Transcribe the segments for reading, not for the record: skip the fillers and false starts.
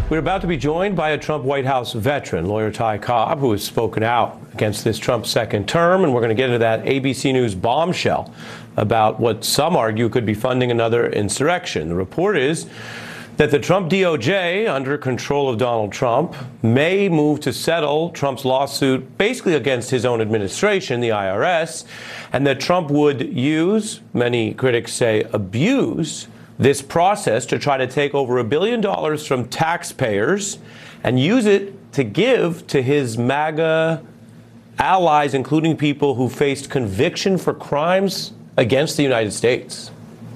We're about to be joined by a Trump White House veteran, lawyer Ty Cobb, who has spoken out against this Trump second term. And we're going to get into that ABC News bombshell about what some argue could be funding another insurrection. The report is that the Trump DOJ, under control of Donald Trump, may move to settle Trump's lawsuit basically against his own administration, the IRS, and that Trump would use, many critics say abuse, this process to try to take over $1 billion from taxpayers and use it to give to his MAGA allies, including people who faced conviction for crimes against the United States.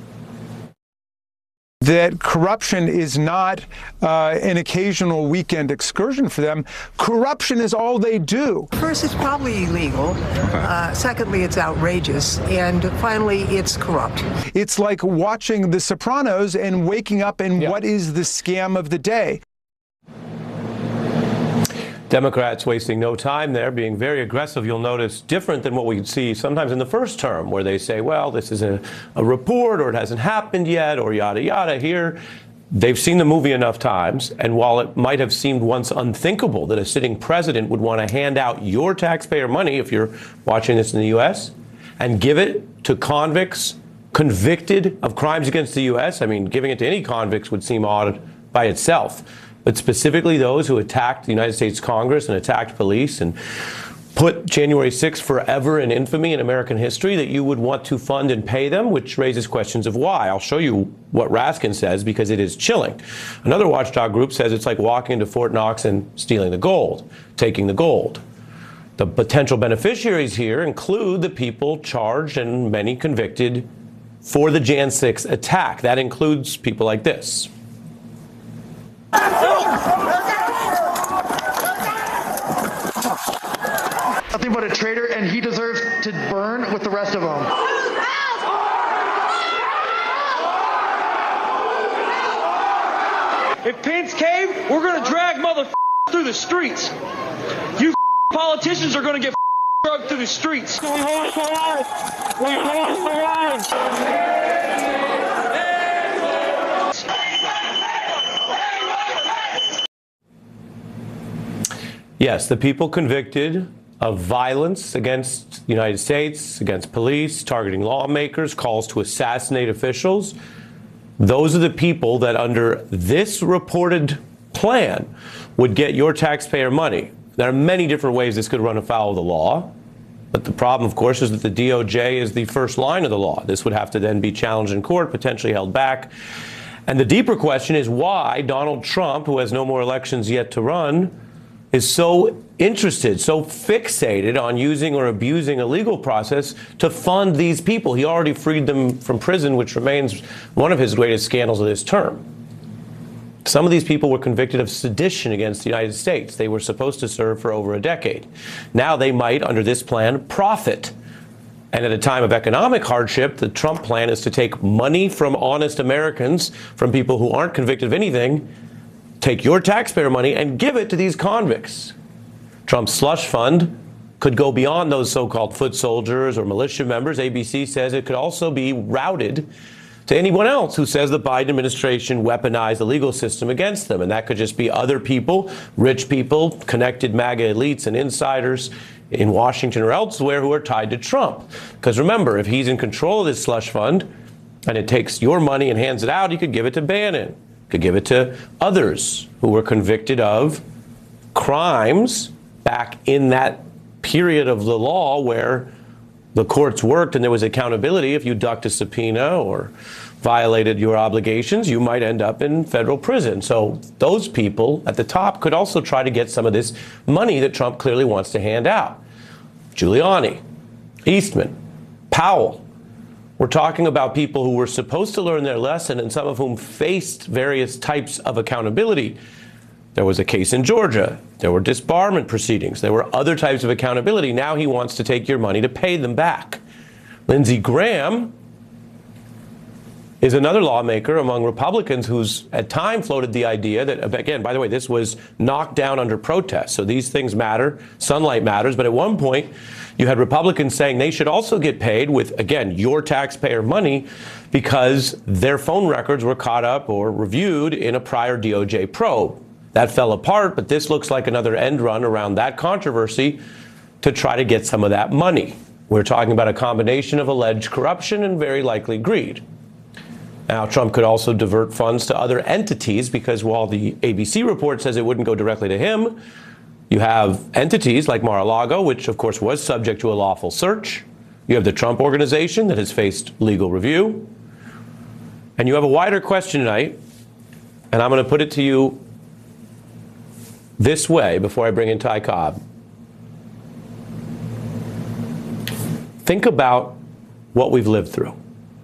That corruption is not an occasional weekend excursion for them. Corruption is all they do. First, it's probably illegal. Secondly, it's outrageous. And finally, it's corrupt. It's like watching The Sopranos and waking up and what is the scam of the day? Democrats wasting no time there, being very aggressive, you'll notice, different than what we see sometimes in the first term, where they say, well, this is a report, or it hasn't happened yet, or yada, yada. Here, they've seen the movie enough times, and while it might have seemed once unthinkable that a sitting president would want to hand out your taxpayer money, if you're watching this in the U.S., and give it to convicts convicted of crimes against the U.S., I mean, giving it to any convicts would seem odd by itself. But specifically those who attacked the United States Congress and attacked police and put January 6th forever in infamy in American history, that you would want to fund and pay them, which raises questions of why. I'll show you what Raskin says, because it is chilling. Another watchdog group says it's like walking into Fort Knox and stealing the gold, taking the gold. The potential beneficiaries here include the people charged and many convicted for the Jan 6 attack. That includes people like this. Nothing but a traitor, and he deserves to burn with the rest of them. If Pence came, we're going to drag motherfuckers through the streets. You politicians are going to get drugged through the streets. Yes, the people convicted of violence against the United States, against police, targeting lawmakers, calls to assassinate officials. Those are the people that under this reported plan would get your taxpayer money. There are many different ways this could run afoul of the law. But the problem, of course, is that the DOJ is the first line of the law. This would have to then be challenged in court, potentially held back. And the deeper question is why Donald Trump, who has no more elections yet to run, is so interested, so fixated on using or abusing a legal process to fund these people. He already freed them from prison, which remains one of his greatest scandals of this term. Some of these people were convicted of sedition against the United States. They were supposed to serve for over a decade. Now they might, under this plan, profit. And at a time of economic hardship, the Trump plan is to take money from honest Americans, from people who aren't convicted of anything, take your taxpayer money and give it to these convicts. Trump's slush fund could go beyond those so-called foot soldiers or militia members. ABC says it could also be routed to anyone else who says the Biden administration weaponized the legal system against them. And that could just be other people, rich people, connected MAGA elites and insiders in Washington or elsewhere who are tied to Trump. Because remember, if he's in control of this slush fund and it takes your money and hands it out, he could give it to Bannon. Could give it to others who were convicted of crimes back in that period of the law where the courts worked and there was accountability. If you ducked a subpoena or violated your obligations, you might end up in federal prison. So those people at the top could also try to get some of this money that Trump clearly wants to hand out. Giuliani, Eastman, Powell. We're talking about people who were supposed to learn their lesson and some of whom faced various types of accountability. There was a case in Georgia. There were disbarment proceedings. There were other types of accountability. Now he wants to take your money to pay them back. Lindsey Graham is another lawmaker among Republicans who's at time floated the idea that, again, by the way, this was knocked down under protest. So these things matter. Sunlight matters. But at one point, you had Republicans saying they should also get paid with, again, your taxpayer money because their phone records were caught up or reviewed in a prior DOJ probe. That fell apart, but this looks like another end run around that controversy to try to get some of that money. We're talking about a combination of alleged corruption and very likely greed. Now, Trump could also divert funds to other entities because while the ABC report says it wouldn't go directly to him, you have entities like Mar-a-Lago, which of course was subject to a lawful search. You have the Trump Organization that has faced legal review. And you have a wider question tonight, and I'm going to put it to you this way before I bring in Ty Cobb. Think about what we've lived through.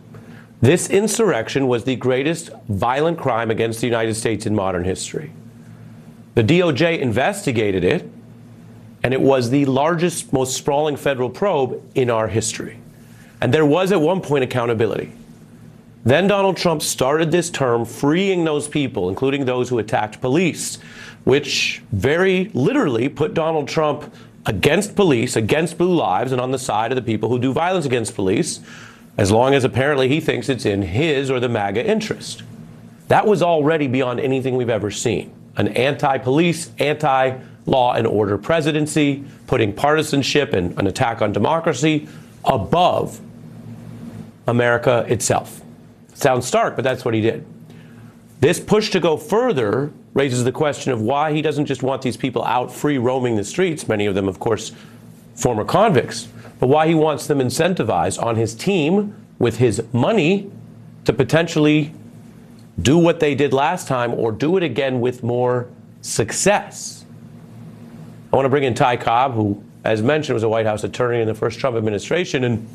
This insurrection was the greatest violent crime against the United States in modern history. The DOJ investigated it, and it was the largest, most sprawling federal probe in our history. And there was at one point accountability. Then Donald Trump started this term freeing those people, including those who attacked police, which very literally put Donald Trump against police, against blue lives, and on the side of the people who do violence against police, as long as apparently he thinks it's in his or the MAGA interest. That was already beyond anything we've ever seen. An anti-police, anti-law and order presidency, putting partisanship and an attack on democracy above America itself. Sounds stark, but that's what he did. This push to go further raises the question of why he doesn't just want these people out free roaming the streets, many of them, of course, former convicts, but why he wants them incentivized on his team with his money to potentially do what they did last time or do it again with more success. I want to bring in Ty Cobb, who, as mentioned, was a White House attorney in the first Trump administration. And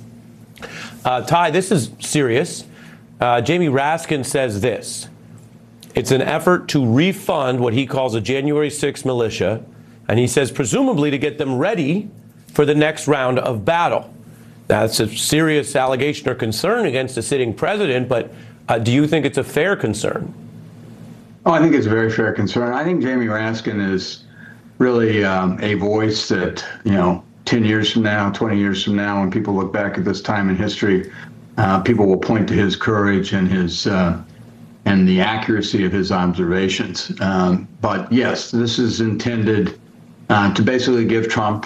Ty, this is serious. Jamie Raskin says this. It's an effort to refund what he calls a January 6th militia, and he says presumably to get them ready for the next round of battle. That's a serious allegation or concern against a sitting president, but do you think it's a fair concern? Oh, I think it's a very fair concern. I think Jamie Raskin is really a voice that, 10 years from now, 20 years from now, when people look back at this time in history, people will point to his courage and his and the accuracy of his observations. But yes, this is intended to basically give Trump,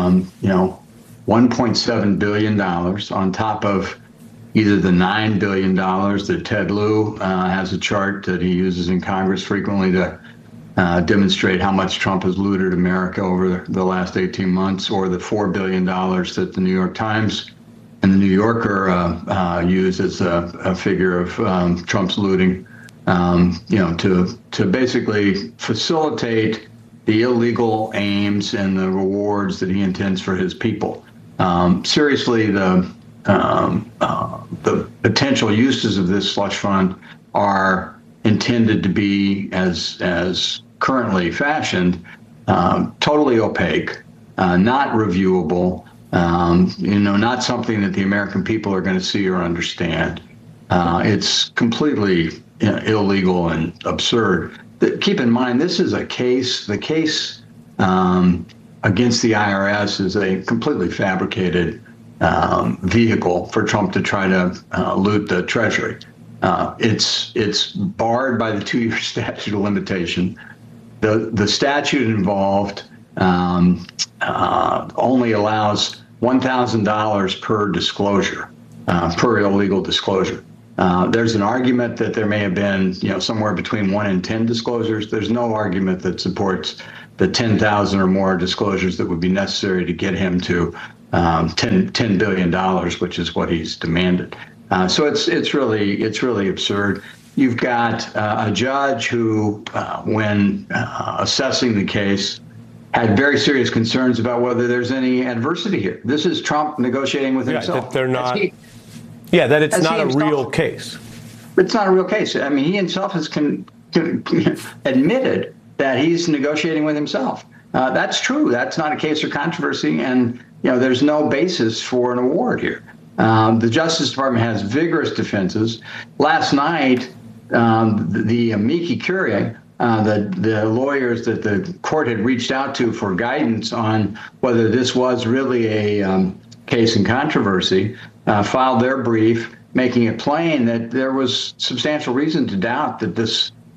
$1.7 billion on top of either the $9 billion that Ted Lieu has a chart that he uses in Congress frequently to demonstrate how much Trump has looted America over the last 18 months, or the $4 billion that the New York Times and the New Yorker use as a figure of Trump's looting, to basically facilitate the illegal aims and the rewards that he intends for his people. Seriously, the potential uses of this slush fund are intended to be, as currently fashioned, totally opaque, not reviewable, not something that the American people are going to see or understand. It's completely illegal and absurd. Keep in mind, this is the case against the IRS is a completely fabricated vehicle for Trump to try to loot the Treasury. It's barred by the 2-year statute of limitation. The statute involved only allows $1,000 per disclosure, per illegal disclosure. There's an argument that there may have been, somewhere between 1 and 10 disclosures. There's no argument that supports the 10,000 or more disclosures that would be necessary to get him to $10 billion, which is what he's demanded. So it's really absurd. You've got a judge who, when assessing the case, had very serious concerns about whether there's any adversity here. This is Trump negotiating with himself. That they're not. That it's not a real case. It's not a real case. I mean, he himself has admitted that he's negotiating with himself. That's true. That's not a case or controversy, and there's no basis for an award here. The Justice Department has vigorous defenses. Last night, the amici curiae, the lawyers that the court had reached out to for guidance on whether this was really a case in controversy, filed their brief, making it plain that there was substantial reason to doubt that this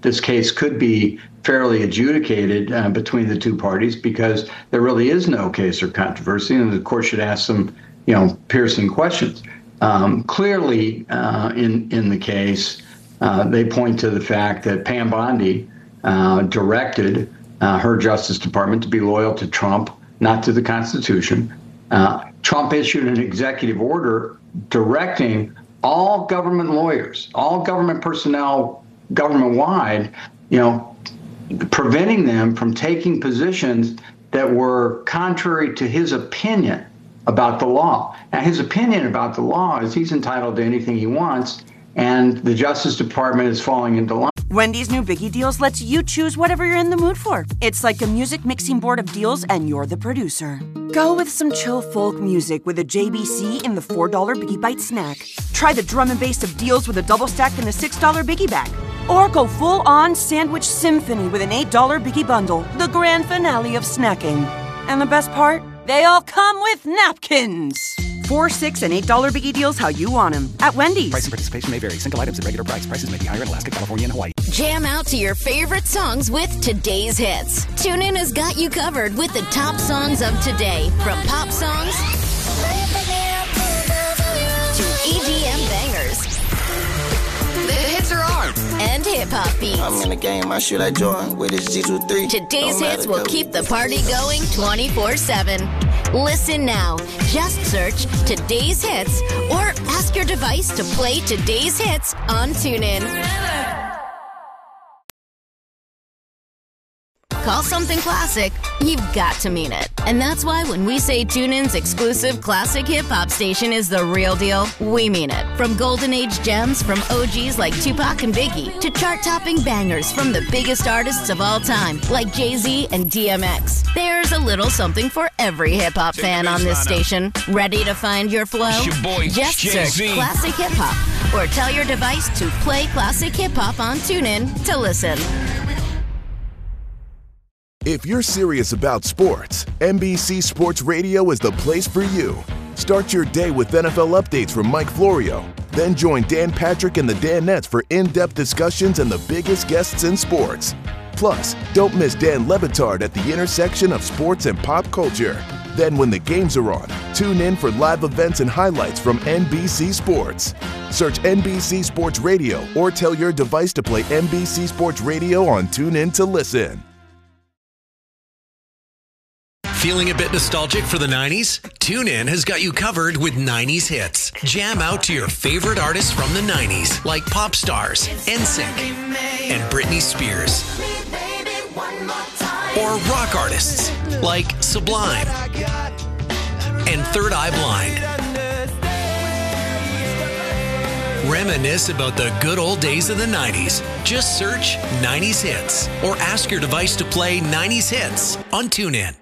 this case could be fairly adjudicated between the two parties, because there really is no case or controversy, and the court should ask some, piercing questions. Clearly, in the case, they point to the fact that Pam Bondi directed her Justice Department to be loyal to Trump, not to the Constitution. Trump issued an executive order directing all government lawyers, all government personnel, government-wide, preventing them from taking positions that were contrary to his opinion about the law. Now, his opinion about the law is he's entitled to anything he wants, and the Justice Department is falling into line. Wendy's new Biggie Deals lets you choose whatever you're in the mood for. It's like a music mixing board of deals, and you're the producer. Go with some chill folk music with a JBC in the $4 Biggie Bite snack. Try the drum and bass of deals with a double stack in the $6 Biggie bag. Or go full-on sandwich symphony with an $8 Biggie bundle, the grand finale of snacking. And the best part? They all come with napkins. $4, $6, and $8 Biggie Deals how you want them at Wendy's. Price and participation may vary. Single items at regular price. Prices may be higher in Alaska, California, and Hawaii. Jam out to your favorite songs with today's hits. TuneIn has got you covered with the top songs of today, from pop songs to EDM bangers. The hits are on, and hip-hop beats. I'm in the game, I shoot like Jordan with his G23. Today's hits will keep the party going 24/7. Listen now. Just search Today's Hits or ask your device to play Today's Hits on TuneIn. Call something classic, you've got to mean it. And that's why when we say TuneIn's exclusive classic hip-hop station is the real deal, we mean it. From golden age gems from OGs like Tupac and Biggie to chart-topping bangers from the biggest artists of all time like Jay-Z and DMX. There's a little something for every hip-hop fan on this station. Ready to find your flow? Just search Classic Hip-Hop or tell your device to play Classic Hip-Hop on TuneIn to listen. If you're serious about sports, NBC Sports Radio is the place for you. Start your day with NFL updates from Mike Florio. Then join Dan Patrick and the Danettes for in-depth discussions and the biggest guests in sports. Plus, don't miss Dan Le Batard at the intersection of sports and pop culture. Then when the games are on, tune in for live events and highlights from NBC Sports. Search NBC Sports Radio or tell your device to play NBC Sports Radio on TuneIn to listen. Feeling a bit nostalgic for the 90s? TuneIn has got you covered with 90s hits. Jam out to your favorite artists from the 90s, like pop stars, NSYNC, and Britney Spears. Or rock artists, like Sublime and Third Eye Blind. Reminisce about the good old days of the 90s. Just search 90s hits or ask your device to play 90s hits on TuneIn.